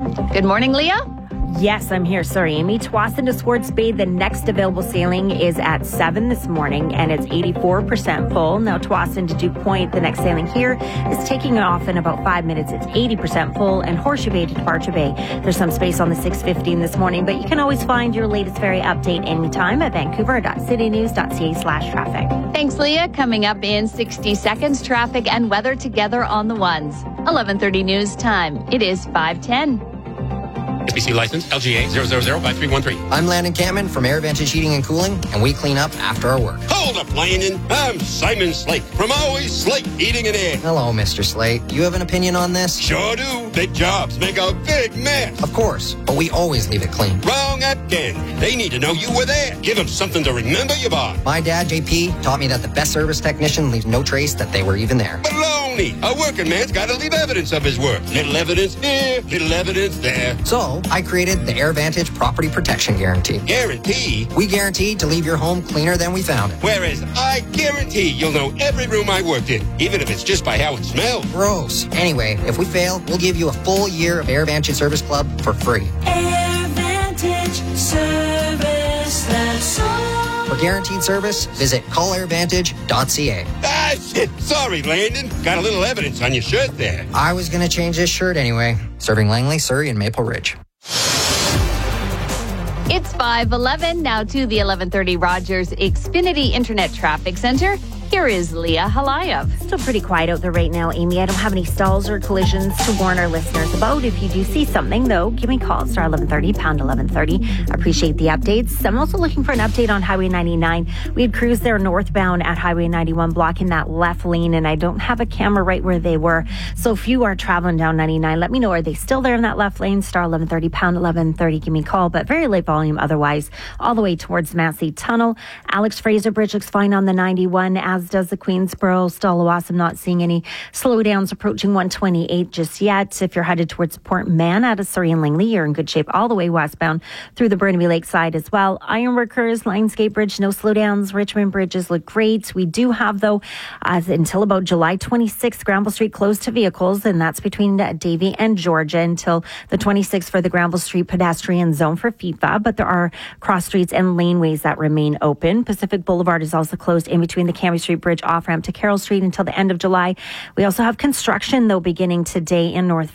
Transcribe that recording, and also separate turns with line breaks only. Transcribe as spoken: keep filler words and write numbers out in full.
Good morning, Leah.
Yes, I'm here. Sorry, Amy. Tsawwassen to Swartz Bay, the next available sailing is at seven this morning, and it's eighty-four percent full. Now, Tsawwassen to Duke Point, the next sailing here is taking off in about five minutes. It's eighty percent full. And Horseshoe Bay to Departure Bay, there's some space on the six fifteen this morning, but you can always find your latest ferry update anytime at vancouver.citynews.ca slash traffic.
Thanks, Leah. Coming up in sixty seconds, traffic and weather together on the ones. eleven thirty news time. It is five ten.
S B C license L G A zero zero zero five three one three.
I'm Landon Cameron from AirVantage Heating and Cooling, and we clean up after our work.
Hold up, Landon. I'm Simon Slate from Always Slate Heating and Air.
Hello, Mister Slate. You have an opinion on this?
Sure do. Big jobs make a big mess.
Of course, but we always leave it clean.
Wrong again. They need to know you were there. Give them something to remember you by.
My dad, J P, taught me that the best service technician leaves no trace that they were even there.
Baloney. A working man's got to leave evidence of his work. Little evidence here, little evidence there.
So, I created the AirVantage Property Protection Guarantee.
Guarantee?
We guarantee to leave your home cleaner than we found it.
Whereas I guarantee you'll know every room I worked in, even if it's just by how it smells.
Gross. Anyway, if we fail, we'll give you a full year of AirVantage Service Club for free.
AirVantage Service, that's all.
For guaranteed service, visit call air vantage dot c a.
Ah, shit. Sorry, Landon. Got a little evidence on your shirt there.
I was going to change this shirt anyway. Serving Langley, Surrey, and Maple Ridge.
It's five eleven. Now to the eleven thirty Rogers Xfinity Internet Traffic Center. Here is Leah Halayev.
Still pretty quiet out there right now, Amy. I don't have any stalls or collisions to warn our listeners about. If you do see something, though, give me a call. Star eleven thirty, pound eleven thirty. I appreciate the updates. I'm also looking for an update on Highway ninety-nine. We had crews there northbound at Highway ninety-one blocking that left lane, and I don't have a camera right where they were. So if you are traveling down ninety-nine, let me know. Are they still there in that left lane? Star eleven thirty, pound eleven thirty. Give me a call, but very light volume otherwise. All the way towards Massey Tunnel. Alex Fraser Bridge looks fine on the ninety-one, as does the Queensboro Stalawas. I'm not seeing any slowdowns approaching one twenty-eight just yet. If you're headed towards Port Mann out of Surrey and Langley, you're in good shape all the way westbound through the Burnaby Lakeside as well. Ironworkers, Lionsgate Bridge, no slowdowns. Richmond bridges look great. We do have, though, uh, until about July twenty-sixth, Granville Street closed to vehicles, and that's between uh, Davie and Georgia until the twenty-sixth for the Granville Street pedestrian zone for FIFA. But there are cross streets and laneways that remain open. Pacific Boulevard is also closed in between the Cambie Street Bridge off-ramp to Carroll Street until the end of July. We also have construction, though, beginning today in North